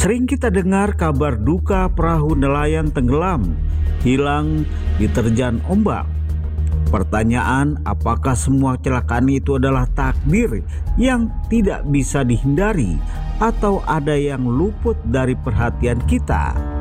Sering kita dengar kabar duka perahu nelayan tenggelam, hilang diterjang ombak. Pertanyaan, apakah semua kecelakaan itu adalah takdir yang tidak bisa dihindari atau ada yang luput dari perhatian kita?